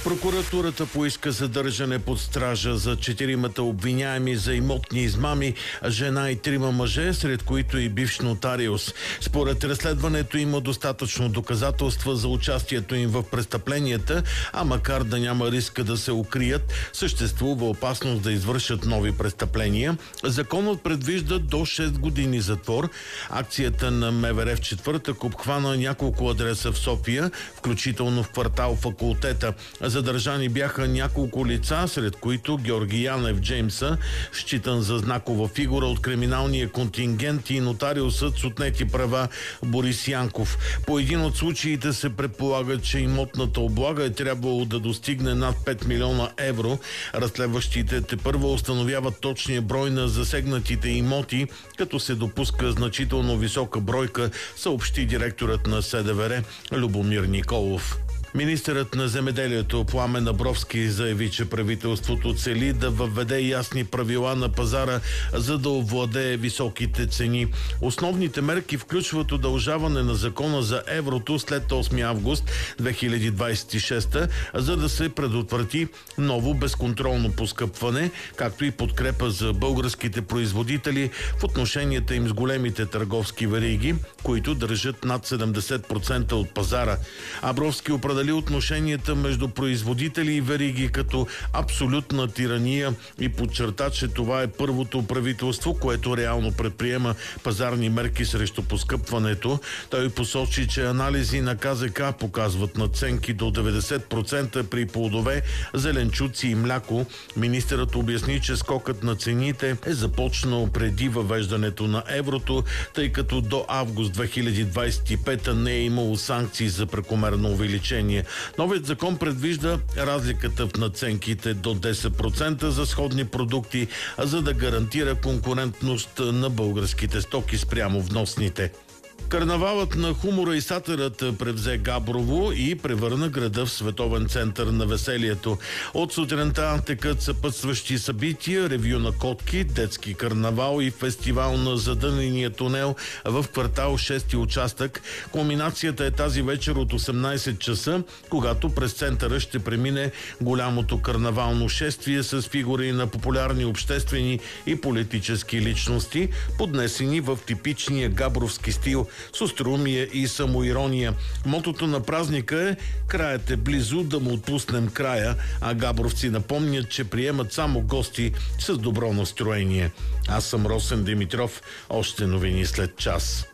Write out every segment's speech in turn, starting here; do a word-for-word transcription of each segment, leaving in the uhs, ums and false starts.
Прокуратурата поиска задържане под стража за четиримата обвиняеми за имотни измами, жена и трима мъже, сред които и бивш нотариус. Според разследването има достатъчно доказателства за участието им в престъпленията, а макар да няма риска да се укрият, съществува опасност да извършат нови престъпления. Законът предвижда до шест години затвор. Акцията на МВР в четвъртък обхвана няколко адреса в София, включително в квартал Факултета. Задържани бяха няколко лица, сред които Георги Янев Джеймса, считан за знакова фигура от криминалния контингент, и нотариусът с отнети права Борис Янков. По един от случаите се предполага, че имотната облага е трябвало да достигне над пет милиона евро. Разследващите тепърва установяват точния брой на засегнатите имоти, като се допуска значително висока бройка, съобщи директорът на СДВР Любомир Николов. Министърът на земеделието Пламен Абровски заяви, че правителството цели да въведе ясни правила на пазара, за да овладее високите цени. Основните мерки включват удължаване на закона за еврото след осми август две хиляди двадесет и шеста, за да се предотврати ново безконтролно поскъпване, както и подкрепа за българските производители в отношенията им с големите търговски вериги, които държат над седемдесет процента от пазара. Абровски определи отношенията между производители и вериги като абсолютна тирания и подчерта, че това е първото правителство, което реално предприема пазарни мерки срещу поскъпването. Той посочи, че анализи на КЗК показват надценки до деветдесет процента при плодове, зеленчуци и мляко. Министърът обясни, че скокът на цените е започнал преди въвеждането на еврото, тъй като до август две хиляди двадесет и пета не е имало санкции за прекомерно увеличение. Новият закон предвижда разликата в надценките до десет процента за сходни продукти, за да гарантира конкурентност на българските стоки спрямо вносните. Карнавалът на хумора и сатирът превзе Габрово и превърна града в световен център на веселието. От сутринта текат съпътстващи събития, ревю на котки, детски карнавал и фестивал на задънения тунел в квартал шести участък. Кулминацията е тази вечер от осемнадесет часа, когато през центъра ще премине голямото карнавално шествие с фигури на популярни обществени и политически личности, поднесени в типичния габровски стил, с остроумие и самоирония. Мотото на празника е "Краят е близо, да му отпуснем края", а габровци напомнят, че приемат само гости с добро настроение. Аз съм Росен Димитров. Още новини след час.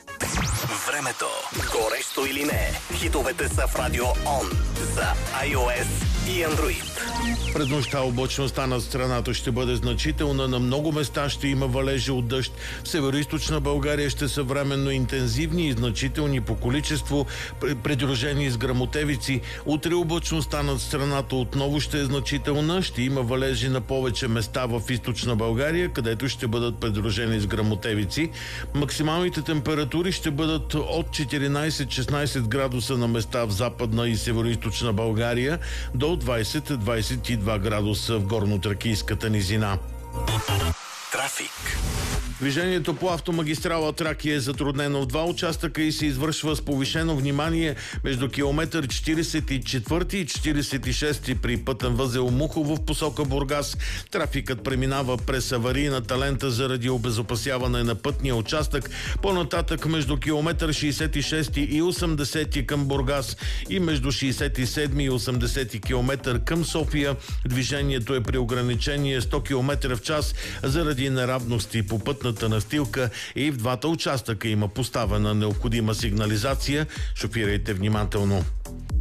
Времето. Горещо или не? Хитовете са в Радио Он за iOS и Android. През нощта облачността над страната ще бъде значителна. На много места ще има валежи от дъжд. В североизточна България ще са временно интензивни и значителни по количество, придружени с гръмотевици. Утре облачността над страната отново ще е значителна. Ще има валежи на повече места в източна България, където ще бъдат придружени с гръмотевици. Максималните температури ще бъдат от четиринадесет-шестнадесет градуса на места в западна и североизточна България до двадесет - двадесет и два градуса в горно-тракийската низина. Трафик. Движението по автомагистрала Тракия е затруднено в два участъка и се извършва с повишено внимание между километър четиридесет и четвърти и четиридесет и шести при пътен възел Мухово в посока Бургас. Трафикът преминава през аварийната лента заради обезопасяване на пътния участък. По-нататък между километър шейсет и шести и осемдесети към Бургас и между шейсет и седми и осемдесети километър към София движението е при ограничение сто километра в час заради неравности по пътната настилка и в двата участъка има поставена необходима сигнализация. Шофирайте внимателно.